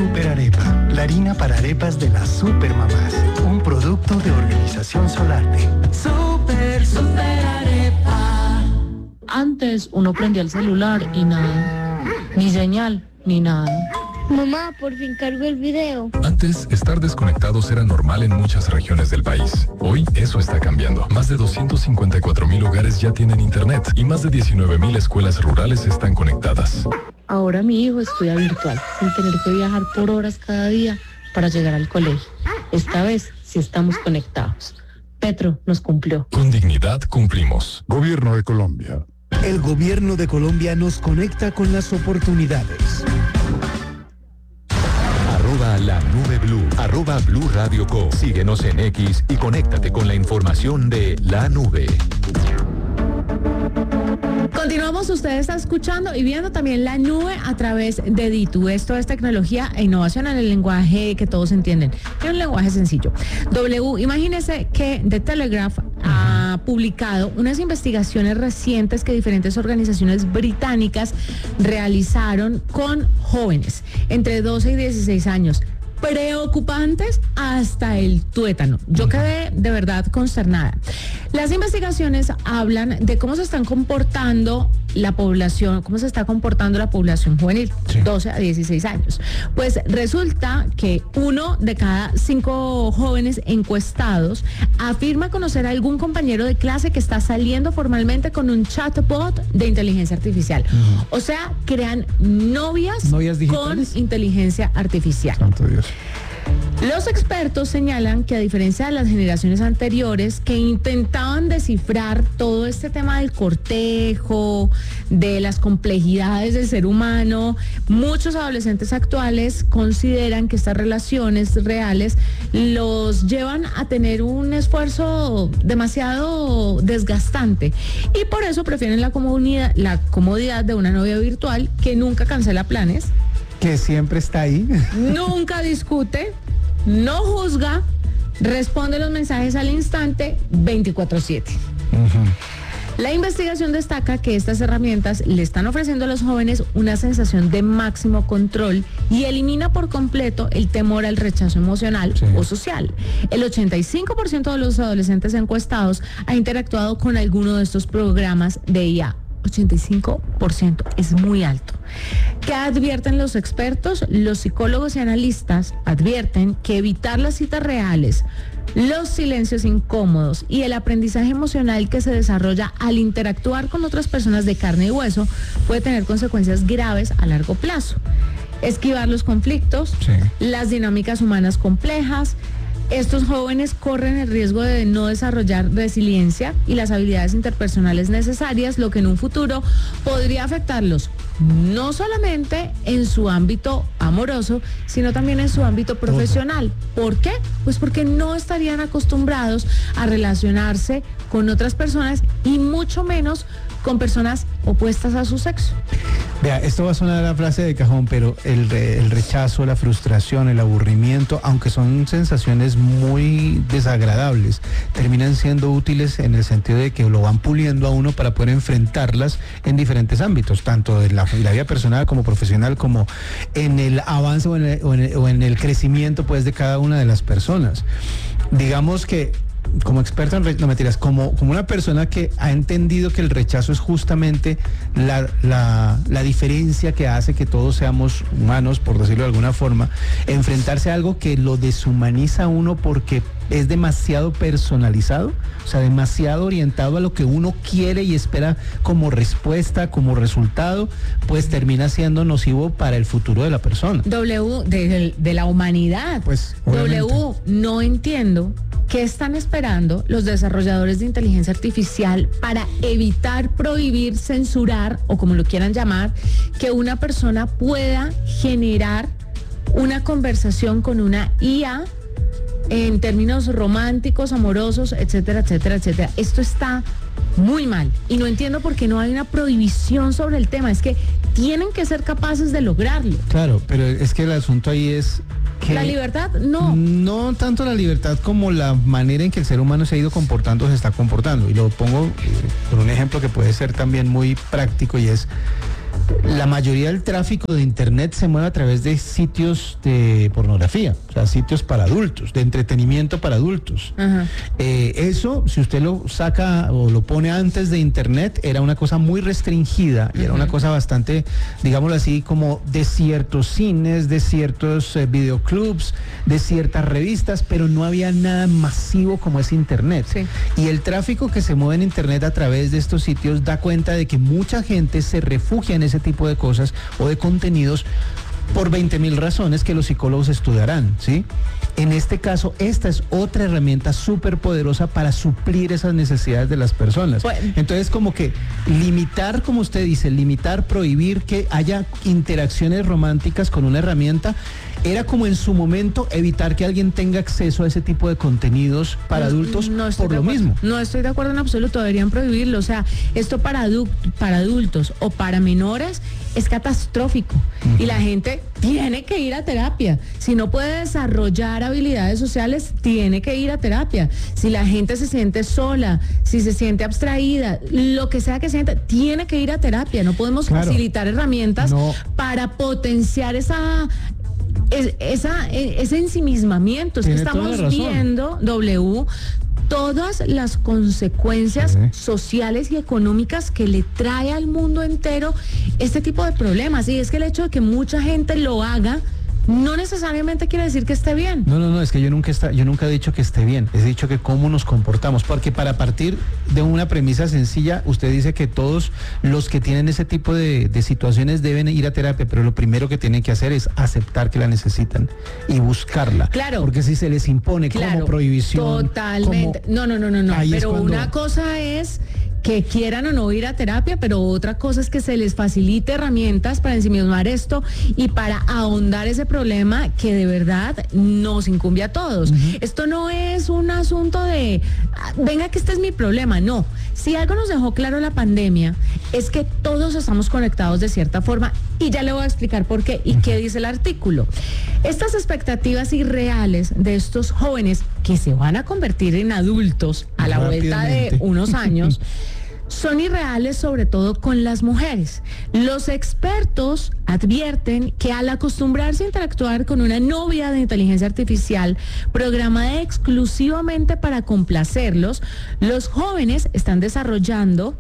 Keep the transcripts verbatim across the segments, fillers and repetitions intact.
Super Arepa, la harina para arepas de las supermamás. Un producto de Organización Solarte. Super, Super Arepa. Antes uno prendía el celular y nada, ni señal, ni nada. Mamá, por fin cargo el video. Antes, estar desconectados era normal en muchas regiones del país. Hoy, eso está cambiando. Más de doscientos cincuenta y cuatro mil hogares ya tienen internet y más de diecinueve mil escuelas rurales están conectadas. Ahora mi hijo estudia virtual, sin tener que viajar por horas cada día para llegar al colegio. Esta vez, sí estamos conectados. Petro nos cumplió. Con dignidad cumplimos. Gobierno de Colombia. El gobierno de Colombia nos conecta con las oportunidades. Arroba la nube blue, arroba Blue Radio Co. Síguenos en X y conéctate con la información de la nube. Continuamos, usted está escuchando y viendo también la nube a través de Ditu. Esto es tecnología e innovación en el lenguaje que todos entienden. Es un lenguaje sencillo. W, imagínese que The Telegraph ha publicado unas investigaciones recientes que diferentes organizaciones británicas realizaron con jóvenes entre doce y dieciséis años. Preocupantes hasta el tuétano. Yo quedé de verdad consternada. Las investigaciones hablan de cómo se están comportando la población, cómo se está comportando la población juvenil, sí. doce a dieciséis años. Pues resulta que uno de cada cinco jóvenes encuestados afirma conocer a algún compañero de clase que está saliendo formalmente con un chatbot de inteligencia artificial. Uh-huh. O sea, crean novias, ¿Novias con inteligencia artificial. Santo Dios. Los expertos señalan que a diferencia de las generaciones anteriores que intentaban descifrar todo este tema del cortejo, de las complejidades del ser humano, muchos adolescentes actuales consideran que estas relaciones reales los llevan a tener un esfuerzo demasiado desgastante y por eso prefieren la comodidad, la comodidad de una novia virtual que nunca cancela planes, que siempre está ahí, nunca discute, no juzga, responde los mensajes al instante veinticuatro siete. Uh-huh. La investigación destaca que estas herramientas le están ofreciendo a los jóvenes una sensación de máximo control y elimina por completo el temor al rechazo emocional sí. o social. El ochenta y cinco por ciento de los adolescentes encuestados ha interactuado con alguno de estos programas de I A. ochenta y cinco por ciento es muy alto. ¿Qué advierten los expertos? Los psicólogos y analistas advierten que evitar las citas reales, los silencios incómodos y el aprendizaje emocional que se desarrolla al interactuar con otras personas de carne y hueso puede tener consecuencias graves a largo plazo. Esquivar los conflictos, sí. las dinámicas humanas complejas. Estos jóvenes corren el riesgo de no desarrollar resiliencia y las habilidades interpersonales necesarias, lo que en un futuro podría afectarlos no solamente en su ámbito amoroso, sino también en su ámbito profesional. ¿Por qué? Pues porque no estarían acostumbrados a relacionarse con otras personas y mucho menos con personas opuestas a su sexo. Vea, esto va a sonar a frase de cajón, pero el, re, el rechazo, la frustración, el aburrimiento, aunque son sensaciones muy desagradables, terminan siendo útiles en el sentido de que lo van puliendo a uno para poder enfrentarlas en diferentes ámbitos, tanto en la, en la vida personal como profesional, como en el avance o en el, o en el, o en el crecimiento pues de cada una de las personas. Digamos que como experto en re- no mentiras, como, como una persona que ha entendido que el rechazo es justamente la, la, la diferencia que hace que todos seamos humanos, por decirlo de alguna forma, enfrentarse a algo que lo deshumaniza a uno porque es demasiado personalizado, o sea, demasiado orientado a lo que uno quiere y espera como respuesta, como resultado, pues termina siendo nocivo para el futuro de la persona. W, de, de la humanidad. Pues, obviamente. W, no entiendo qué están esperando los desarrolladores de inteligencia artificial para evitar, prohibir, censurar, o como lo quieran llamar, que una persona pueda generar una conversación con una I A en términos románticos, amorosos, etcétera, etcétera, etcétera. Esto está muy mal y no entiendo por qué no hay una prohibición sobre el tema. Es que tienen que ser capaces de lograrlo. Claro, pero es que el asunto ahí es que la libertad, no. No tanto la libertad como la manera en que el ser humano se ha ido comportando, se está comportando. Y lo pongo eh, por un ejemplo que puede ser también muy práctico y es, la mayoría del tráfico de internet se mueve a través de sitios de pornografía, o sea, sitios para adultos, de entretenimiento para adultos. Ajá. Eh, eso, si usted lo saca o lo pone antes de internet, era una cosa muy restringida y uh-huh. era una cosa bastante, digámoslo así, como de ciertos cines, de ciertos eh, videoclubs, de ciertas revistas, pero no había nada masivo como es internet. Sí. Y el tráfico que se mueve en internet a través de estos sitios da cuenta de que mucha gente se refugia en ese tipo de cosas o de contenidos por veinte mil razones que los psicólogos estudiarán, ¿sí? En este caso, esta es otra herramienta súper poderosa para suplir esas necesidades de las personas. Bueno. Entonces, como que limitar, como usted dice, limitar, prohibir que haya interacciones románticas con una herramienta, era como en su momento evitar que alguien tenga acceso a ese tipo de contenidos para no, adultos no por lo mismo. No estoy de acuerdo en absoluto, deberían prohibirlo. O sea, esto para, adu- para adultos o para menores es catastrófico. Uh-huh. Y la gente tiene que ir a terapia. Si no puede desarrollar habilidades sociales, tiene que ir a terapia. Si la gente se siente sola, si se siente abstraída, lo que sea que sienta, tiene que ir a terapia. No podemos claro. facilitar herramientas no. para potenciar esa... Es, esa, ese ensimismamiento. Es que estamos viendo, W, todas las consecuencias sí. sociales y económicas que le trae al mundo entero este tipo de problemas. Y es que el hecho de que mucha gente lo haga no necesariamente quiere decir que esté bien. No, no, no, es que yo nunca está, yo nunca he dicho que esté bien, he dicho que cómo nos comportamos, porque para partir de una premisa sencilla, usted dice que todos los que tienen ese tipo de, de situaciones deben ir a terapia, pero lo primero que tienen que hacer es aceptar que la necesitan y buscarla. Claro. Porque si se les impone claro, como prohibición. Totalmente. Como, no, no, no, no, no. Pero cuando... una cosa es que quieran o no ir a terapia, pero otra cosa es que se les facilite herramientas para ensimismar esto y para ahondar ese problema que de verdad nos incumbe a todos. Uh-huh. Esto no es un asunto de, venga que este es mi problema, no. Si algo nos dejó claro la pandemia es que todos estamos conectados de cierta forma y ya le voy a explicar por qué y qué dice el artículo. Estas expectativas irreales de estos jóvenes que se van a convertir en adultos a la vuelta de unos años son irreales sobre todo con las mujeres. Los expertos advierten que al acostumbrarse a interactuar con una novia de inteligencia artificial programada exclusivamente para complacerlos, los jóvenes están desarrollando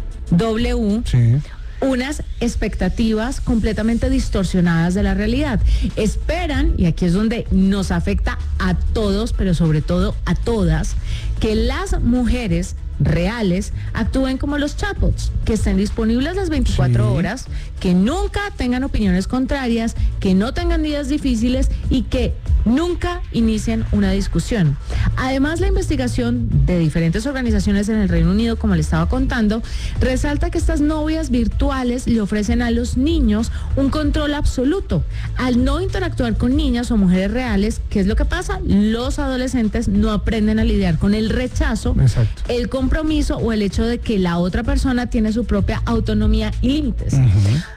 W sí. unas expectativas completamente distorsionadas de la realidad. Esperan, y aquí es donde nos afecta a todos, pero sobre todo a todas, que las mujeres reales actúen como los chatbots, que estén disponibles las veinticuatro sí. horas, que nunca tengan opiniones contrarias, que no tengan días difíciles y que nunca inicien una discusión. Además, la investigación de diferentes organizaciones en el Reino Unido, como le estaba contando, resalta que estas novias virtuales le ofrecen a los niños un control absoluto. Al no interactuar con niñas o mujeres reales, ¿qué es lo que pasa? Los adolescentes no aprenden a lidiar con el rechazo, Exacto. el compromiso o el hecho de que la otra persona tiene su propia autonomía y límites. Uh-huh.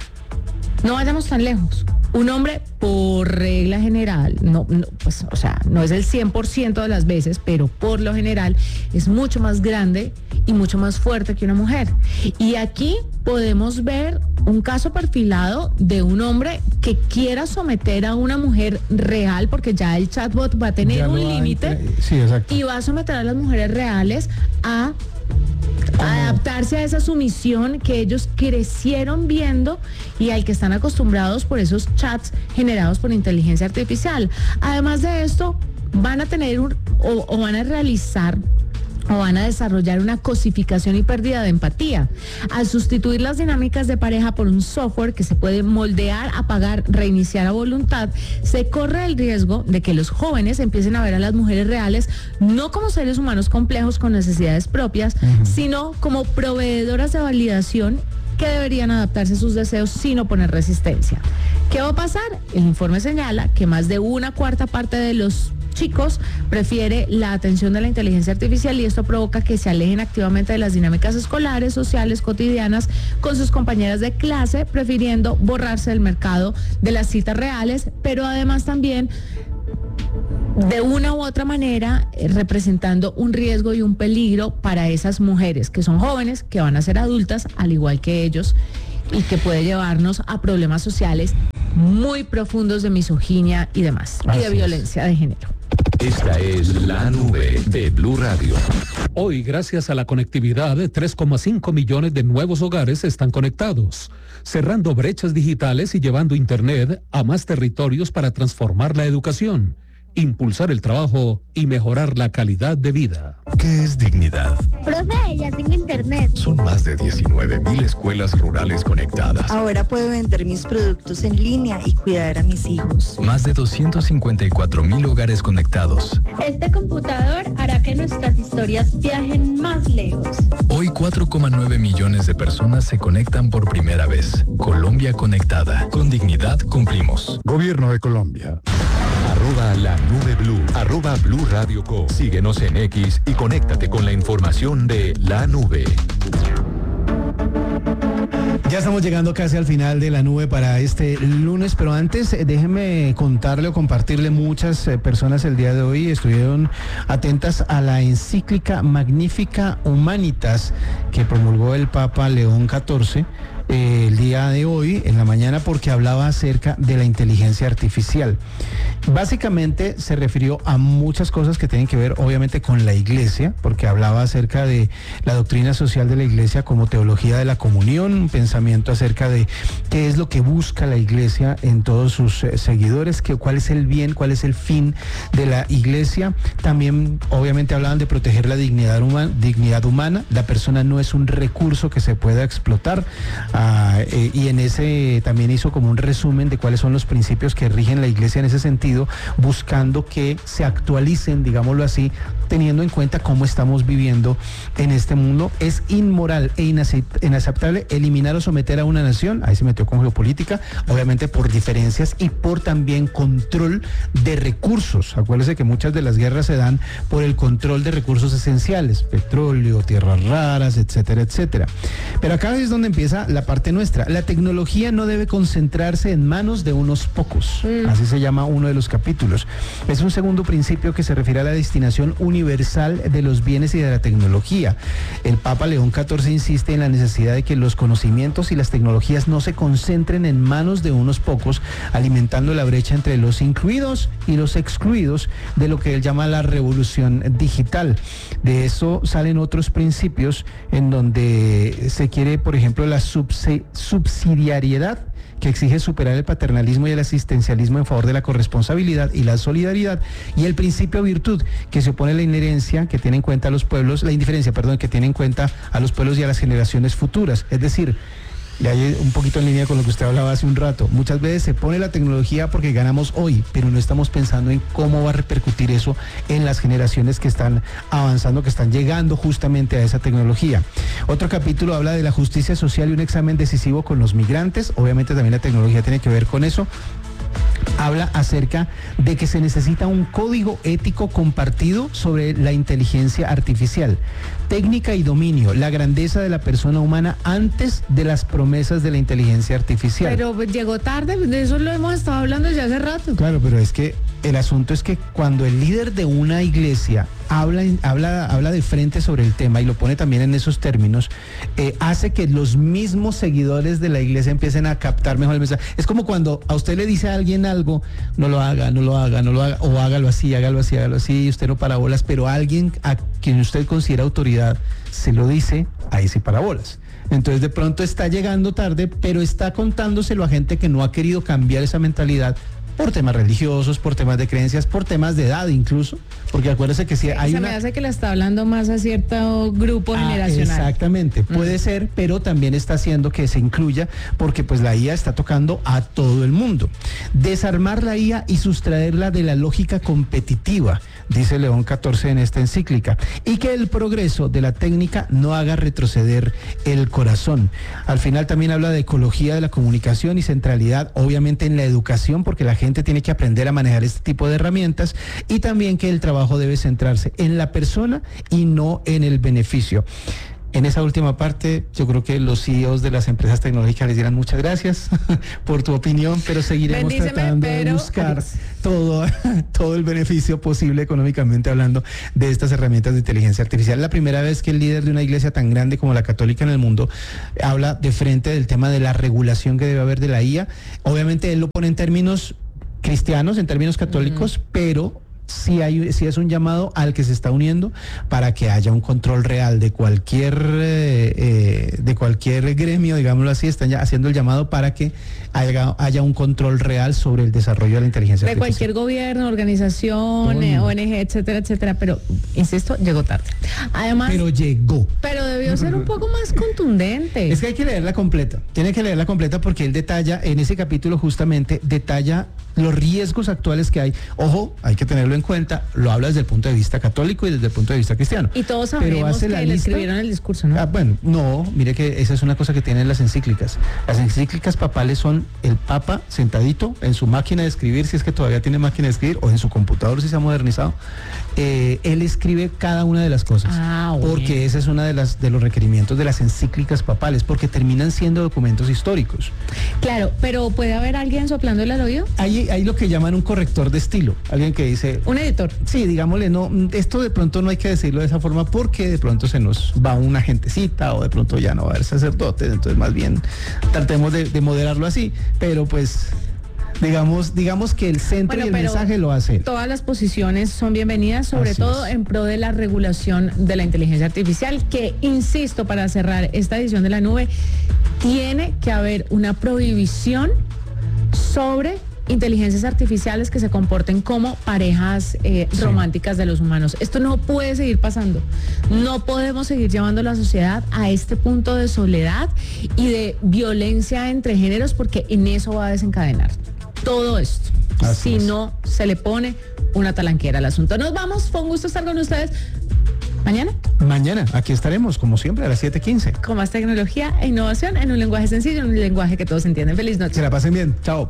No vayamos tan lejos. Un hombre, por regla general, no, no, pues, o sea, no es el cien por ciento de las veces, pero por lo general es mucho más grande y mucho más fuerte que una mujer. Y aquí podemos ver un caso perfilado de un hombre que quiera someter a una mujer real, porque ya el chatbot va a tener un límite, sí, y va a someter a las mujeres reales a adaptarse a esa sumisión que ellos crecieron viendo y al que están acostumbrados por esos chats generados por inteligencia artificial. Además de esto, van a tener un, o, o van a realizar o van a desarrollar una cosificación y pérdida de empatía. Al sustituir las dinámicas de pareja por un software que se puede moldear, apagar, reiniciar a voluntad, se corre el riesgo de que los jóvenes empiecen a ver a las mujeres reales no como seres humanos complejos con necesidades propias, uh-huh. sino como proveedoras de validación que deberían adaptarse a sus deseos sin oponer resistencia. ¿Qué va a pasar? El informe señala que más de una cuarta parte de los chicos prefiere la atención de la inteligencia artificial y esto provoca que se alejen activamente de las dinámicas escolares, sociales, cotidianas con sus compañeras de clase, prefiriendo borrarse del mercado de las citas reales, pero además también de una u otra manera eh, representando un riesgo y un peligro para esas mujeres que son jóvenes, que van a ser adultas al igual que ellos, y que puede llevarnos a problemas sociales muy profundos de misoginia y demás, Así y de violencia es. de género. Esta es la nube de Blue Radio. Hoy, gracias a la conectividad, tres coma cinco millones de nuevos hogares están conectados, cerrando brechas digitales y llevando Internet a más territorios para transformar la educación, impulsar el trabajo y mejorar la calidad de vida. ¿Qué es dignidad? Profe, ya tengo internet. Son más de diecinueve mil escuelas rurales conectadas. Ahora puedo vender mis productos en línea y cuidar a mis hijos. Más de doscientos cincuenta y cuatro mil hogares conectados. Este computador hará que nuestras historias viajen más lejos. Hoy cuatro coma nueve millones de personas se conectan por primera vez. Colombia conectada. Con dignidad cumplimos. Gobierno de Colombia. Arroba la nube blue, arroba Blue Radio Co. Síguenos en X y conéctate con la información de la nube. Ya estamos llegando casi al final de la nube para este lunes, pero antes eh, déjeme contarle o compartirle, muchas eh, personas el día de hoy estuvieron atentas a la encíclica Magnificat Humanitas que promulgó el Papa León catorce. Eh, el día de hoy, en la mañana, porque hablaba acerca de la inteligencia artificial. Básicamente se refirió a muchas cosas que tienen que ver, obviamente, con la iglesia, porque hablaba acerca de la doctrina social de la iglesia como teología de la comunión, un pensamiento acerca de qué es lo que busca la iglesia en todos sus eh, seguidores, que, cuál es el bien, cuál es el fin de la iglesia. También, obviamente, hablaban de proteger la dignidad humana, dignidad humana. La persona no es un recurso que se pueda explotar. Ah, eh, y en ese también hizo como un resumen de cuáles son los principios que rigen la iglesia en ese sentido, buscando que se actualicen, digámoslo así, teniendo en cuenta cómo estamos viviendo en este mundo. Es inmoral e inaceptable eliminar o someter a una nación, ahí se metió con geopolítica, obviamente por diferencias y por también control de recursos. Acuérdense que muchas de las guerras se dan por el control de recursos esenciales, petróleo, tierras raras, etcétera, etcétera. Pero acá es donde empieza la parte nuestra. La tecnología no debe concentrarse en manos de unos pocos, mm. así se llama uno de los capítulos. Es un segundo principio que se refiere a la destinación universal de los bienes y de la tecnología. El Papa León catorce insiste en la necesidad de que los conocimientos y las tecnologías no se concentren en manos de unos pocos, alimentando la brecha entre los incluidos y los excluidos de lo que él llama la revolución digital. De eso salen otros principios en donde se quiere, por ejemplo, la subs subsidiariedad, que exige superar el paternalismo y el asistencialismo en favor de la corresponsabilidad y la solidaridad, y el principio virtud, que se opone a la inherencia que tiene en cuenta a los pueblos, la indiferencia, perdón, que tiene en cuenta a los pueblos y a las generaciones futuras. Es decir, y ahí un poquito en línea con lo que usted hablaba hace un rato, muchas veces se pone la tecnología porque ganamos hoy, pero no estamos pensando en cómo va a repercutir eso en las generaciones que están avanzando, que están llegando justamente a esa tecnología. Otro capítulo habla de la justicia social y un examen decisivo con los migrantes. Obviamente también la tecnología tiene que ver con eso. Habla acerca de que se necesita un código ético compartido sobre la inteligencia artificial, técnica y dominio, la grandeza de la persona humana antes de las promesas de la inteligencia artificial. Pero llegó tarde, de eso lo hemos estado hablando ya hace rato. Claro, pero es que el asunto es que cuando el líder de una iglesia habla, habla, habla de frente sobre el tema y lo pone también en esos términos, eh, hace que los mismos seguidores de la iglesia empiecen a captar mejor el mensaje. Es como cuando a usted le dice a alguien algo, no lo haga, no lo haga, no lo haga, o hágalo así, hágalo así, hágalo así, y usted no para bolas, pero alguien a quien usted considera autoridad se lo dice, ahí sí para bolas. Entonces de pronto está llegando tarde, pero está contándoselo a gente que no ha querido cambiar esa mentalidad por temas religiosos, por temas de creencias, por temas de edad incluso, porque acuérdese que si hay Se una... me hace que le está hablando más a cierto grupo ah, generacional. Exactamente, puede mm. ser, pero también está haciendo que se incluya, porque pues la I A está tocando a todo el mundo. Desarmar la I A y sustraerla de la lógica competitiva, dice León catorce en esta encíclica, y que el progreso de la técnica no haga retroceder el corazón. Al final también habla de ecología de la comunicación y centralidad, obviamente, en la educación, porque la gente tiene que aprender a manejar este tipo de herramientas, y también que el trabajo debe centrarse en la persona y no en el beneficio. En esa última parte, yo creo que los C E Os de las empresas tecnológicas les dirán muchas gracias por tu opinión, pero seguiremos Bendíceme, tratando pero de buscar adiós. todo, todo el beneficio posible económicamente hablando de estas herramientas de inteligencia artificial. La primera vez que el líder de una iglesia tan grande como la católica en el mundo habla de frente del tema de la regulación que debe haber de la I A. Obviamente él lo pone en términos cristianos, en términos católicos, uh-huh. pero sí, hay, sí es un llamado al que se está uniendo para que haya un control real de cualquier eh, eh, de cualquier gremio, digámoslo así. Están ya haciendo el llamado para que haya, haya un control real sobre el desarrollo de la inteligencia de artificial. cualquier gobierno, organización, eh, O N G, etcétera, etcétera, pero insisto, llegó tarde. Además, pero llegó. Pero debió ser un poco más contundente. Es que hay que leerla completa. Tiene que leerla completa porque él detalla, en ese capítulo justamente, detalla los riesgos actuales que hay. Ojo, hay que tenerlo en cuenta, lo habla desde el punto de vista católico y desde el punto de vista cristiano. Y todos sabemos que le escribieron el discurso, ¿no? Ah, bueno, no, mire que esa es una cosa que tienen las encíclicas. Las encíclicas papales son el Papa sentadito en su máquina de escribir, si es que todavía tiene máquina de escribir, o en su computador si se ha modernizado. Eh, él escribe cada una de las cosas. Ah, bueno. Porque ese es uno de, las, de los requerimientos de las encíclicas papales, porque terminan siendo documentos históricos. Claro, pero ¿puede haber alguien soplándole al oído? Hay, hay lo que llaman un corrector de estilo, alguien que dice... Un editor. Sí, digámosle, no, esto de pronto no hay que decirlo de esa forma porque de pronto se nos va una gentecita o de pronto ya no va a haber sacerdotes, entonces más bien tratemos de, de moderarlo así, pero pues... Digamos, digamos que el centro bueno, y el mensaje lo hace. Todas las posiciones son bienvenidas, sobre Así todo es. en pro de la regulación de la inteligencia artificial, que, insisto, para cerrar esta edición de La Nube, tiene que haber una prohibición sobre inteligencias artificiales que se comporten como parejas eh, sí. románticas de los humanos. Esto no puede seguir pasando. No podemos seguir llevando la sociedad a este punto de soledad y de violencia entre géneros, porque en eso va a desencadenar todo esto. Así si es. no se le pone una talanquera al asunto. Nos vamos, fue un gusto estar con ustedes. ¿Mañana? Mañana, aquí estaremos, como siempre, a las siete quince. Con más tecnología e innovación en un lenguaje sencillo, en un lenguaje que todos entienden. Feliz noche. Que la pasen bien. Chao.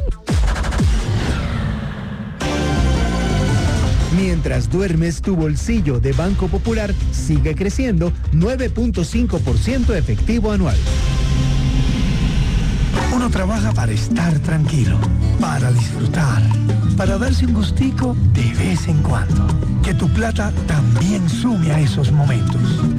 Mientras duermes, tu bolsillo de Banco Popular sigue creciendo nueve punto cinco por ciento efectivo anual. Uno trabaja para estar tranquilo, para disfrutar, para darse un gustico de vez en cuando. Que tu plata también sume a esos momentos.